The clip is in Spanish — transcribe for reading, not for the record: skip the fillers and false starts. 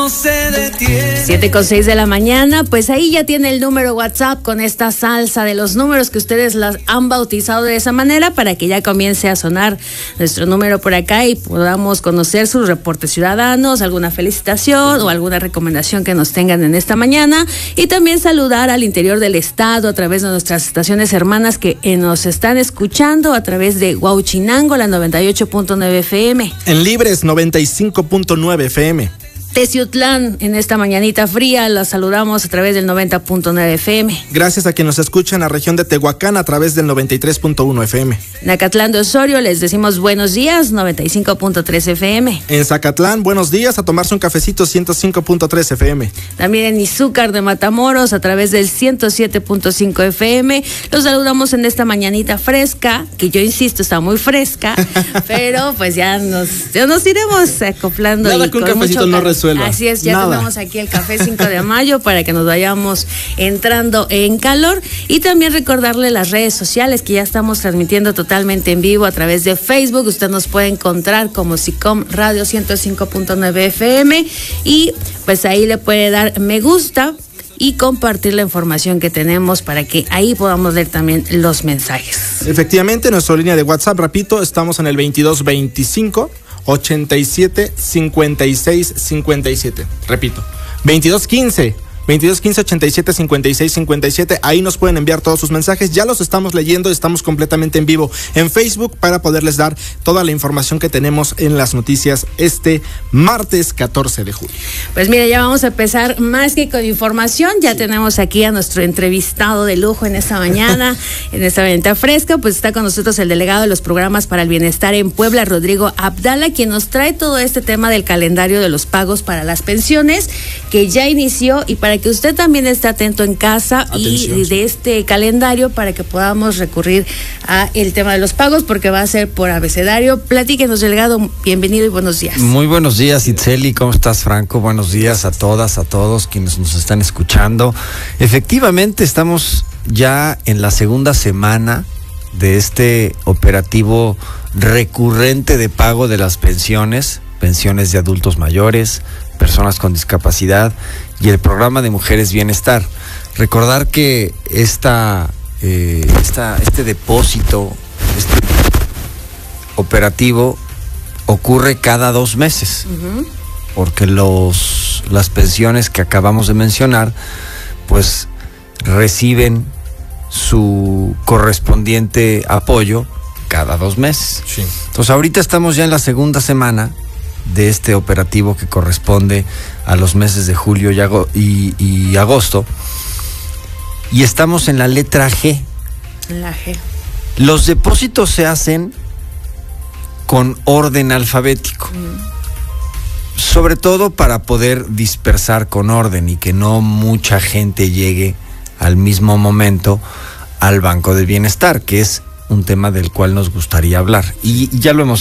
no se detiene. 7:06 de la mañana, pues ahí ya tiene el número WhatsApp con esta salsa de los números que ustedes las han bautizado de esa manera para que ya comience a sonar nuestro número por acá y podamos conocer sus reportes ciudadanos, alguna felicitación o alguna recomendación que nos tengan en esta mañana, y también saludar al interior del estado a través de nuestras estaciones hermanas que nos están escuchando a través de Huauchinango, la 98.9 FM. En Libres, 95.9 FM. Teciutlán, en esta mañanita fría, la saludamos a través del 90.9 FM. Gracias a quien nos escucha en la región de Tehuacán a través del 93.1 FM. Nacatlán de Osorio, les decimos buenos días, 95.3 FM. En Zacatlán, buenos días, a tomarse un cafecito, 105.3 FM. También en Izúcar de Matamoros, a través del 107.5 FM. Los saludamos en esta mañanita fresca, que yo insisto, está muy fresca, pero pues ya nos iremos acoplando. Nada que un cafecito no resuelva. Así es, ya Nada. tenemos aquí el café 5 de mayo para que nos vayamos entrando en calor. Y también recordarle las redes sociales que ya estamos transmitiendo totalmente en vivo a través de Facebook. Usted nos puede encontrar como SICOM Radio 105.9 FM y pues ahí le puede dar me gusta y compartir la información que tenemos para que ahí podamos leer también los mensajes. Efectivamente, nuestra línea de WhatsApp, repito, estamos en el 2225 87 56 57. Repito, 2215 87 56 57. Ahí nos pueden enviar todos sus mensajes. Ya los estamos leyendo, estamos completamente en vivo en Facebook para poderles dar toda la información que tenemos en las noticias este martes 14 de julio. Pues mira, ya vamos a empezar más que con información. Ya tenemos aquí a nuestro entrevistado de lujo en esta mañana, en esta venta fresca. Pues está con nosotros el delegado de los programas para el bienestar en Puebla, Rodrigo Abdala, quien nos trae todo este tema del calendario de los pagos para las pensiones que ya inició, y para que usted también esté atento en casa. Atención. Y de este calendario para que podamos recurrir a el tema de los pagos, porque va a ser por abecedario. Platíquenos, delegado, bienvenido y buenos días. Muy buenos días, Itzeli, ¿cómo estás, Franco? Buenos días a todas, a todos quienes nos están escuchando. Efectivamente, estamos ya en la segunda semana de este operativo recurrente de pago de las pensiones de adultos mayores, personas con discapacidad y el programa de Mujeres Bienestar. Recordar que este depósito, este operativo ocurre cada 2 meses, porque las pensiones que acabamos de mencionar pues reciben su correspondiente apoyo cada 2 meses. Sí. Entonces ahorita estamos ya en la segunda semana de este operativo que corresponde a los meses de julio y agosto, y estamos en la letra G. La G. Los depósitos se hacen con orden alfabético, sobre todo para poder dispersar con orden y que no mucha gente llegue al mismo momento al Banco del Bienestar, que es un tema del cual nos gustaría hablar, y ya lo hemos